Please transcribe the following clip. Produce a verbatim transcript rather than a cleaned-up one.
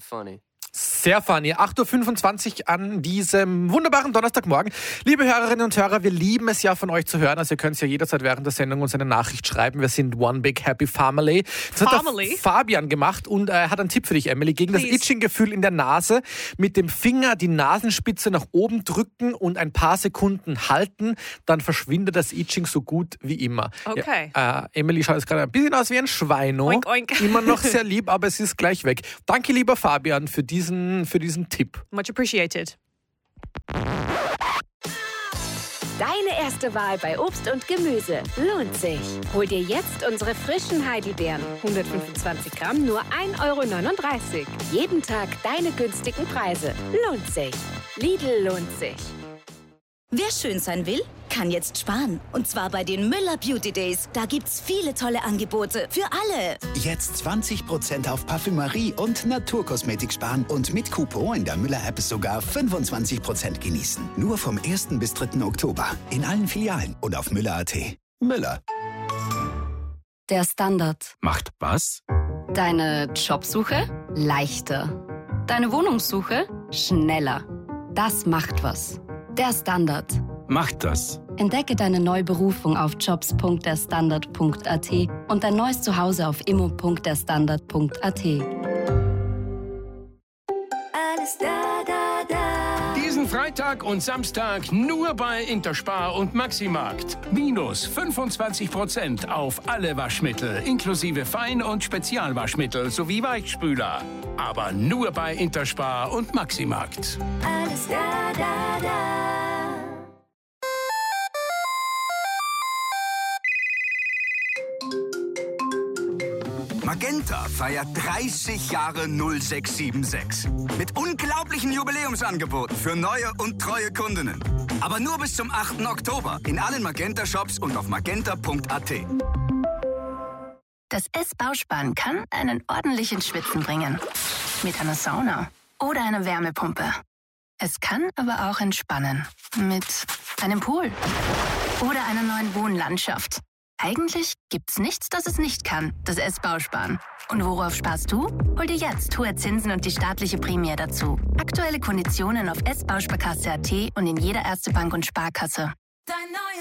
funny. Sehr funny. acht Uhr fünfundzwanzig an diesem wunderbaren Donnerstagmorgen. Liebe Hörerinnen und Hörer, wir lieben es ja von euch zu hören. Also ihr könnt ja jederzeit während der Sendung uns eine Nachricht schreiben. Wir sind One Big Happy Family. Das Family. hat der Fabian gemacht und er äh, hat einen Tipp für dich, Emily. Gegen Please. das Itching-Gefühl in der Nase mit dem Finger die Nasenspitze nach oben drücken und ein paar Sekunden halten. Dann verschwindet das Itching so gut wie immer. Okay. Ja, äh, Emily schaut jetzt gerade ein bisschen aus wie ein Schweino. Oink, oink. Immer noch sehr lieb, aber es ist gleich weg. Danke, lieber Fabian, für diesen, für diesen Tipp. Much appreciated. Deine erste Wahl bei Obst und Gemüse lohnt sich. Hol dir jetzt unsere frischen Heidelbeeren. hundertfünfundzwanzig Gramm, nur ein Euro neununddreißig. Jeden Tag deine günstigen Preise. Lohnt sich. Lidl lohnt sich. Wer schön sein will, kann jetzt sparen. Und zwar bei den Müller Beauty Days. Da gibt's viele tolle Angebote für alle. Jetzt zwanzig Prozent auf Parfümerie und Naturkosmetik sparen und mit Coupon in der Müller-App sogar fünfundzwanzig Prozent genießen. Nur vom ersten bis dritten Oktober. In allen Filialen und auf müller punkt at. Müller. Der Standard. Macht was? Deine Jobsuche leichter. Deine Wohnungssuche schneller. Das macht was. Der Standard. Macht das. Entdecke deine neue Berufung auf jobs punkt der standard punkt at und dein neues Zuhause auf immo punkt der standard punkt at. Alles da, da, da. Diesen Freitag und Samstag nur bei Interspar und Maximarkt. Minus fünfundzwanzig Prozent auf alle Waschmittel, inklusive Fein- und Spezialwaschmittel sowie Weichspüler. Aber nur bei Interspar und Maximarkt. Alles da, da, da. Magenta feiert dreißig Jahre null sechs sieben sechs. Mit unglaublichen Jubiläumsangeboten für neue und treue Kundinnen. Aber nur bis zum achten Oktober in allen Magenta-Shops und auf magenta punkt at. Das S-Bausparen kann einen ordentlichen Schwitzen bringen. Mit einer Sauna oder einer Wärmepumpe. Es kann aber auch entspannen. Mit einem Pool oder einer neuen Wohnlandschaft. Eigentlich gibt's nichts, das es nicht kann, das S-Bausparen. Und worauf sparst du? Hol dir jetzt hohe Zinsen und die staatliche Prämie dazu. Aktuelle Konditionen auf s bausparkasse punkt at und in jeder Erste Bank und Sparkasse.